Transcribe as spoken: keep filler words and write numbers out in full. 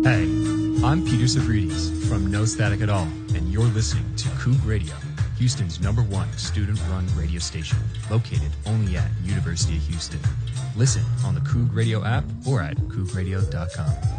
Hey, I'm Peter Savridis from No Static at All, and you're listening to Coug Radio, Houston's number one student-run radio station, located only at University of Houston. Listen on the Coug Radio app or at coug radio dot com.